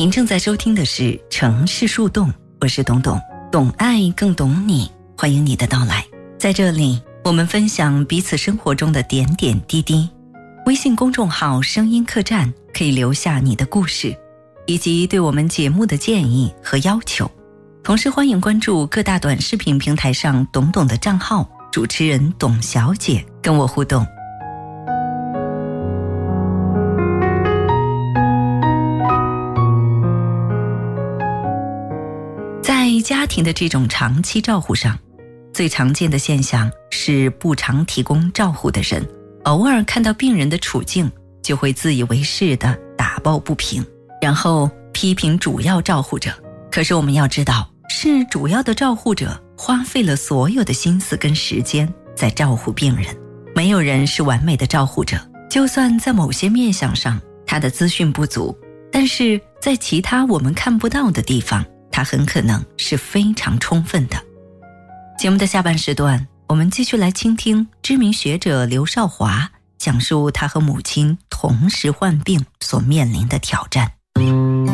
您正在收听的是城市树洞，我是董董，懂爱更懂你，欢迎你的到来。在这里，我们分享彼此生活中的点点滴滴。微信公众号声音客栈可以留下你的故事，以及对我们节目的建议和要求。同时欢迎关注各大短视频平台上董董的账号，主持人董小姐跟我互动。在家庭的这种长期照护上，最常见的现象是不常提供照护的人，偶尔看到病人的处境，就会自以为是地打抱不平，然后批评主要照护者。可是我们要知道，是主要的照护者花费了所有的心思跟时间在照护病人。没有人是完美的照护者，就算在某些面向上他的资讯不足，但是在其他我们看不到的地方，他很可能是非常充分的。节目的下半时段，我们继续来倾听知名学者刘少华讲述他和母亲同时患病所面临的挑战。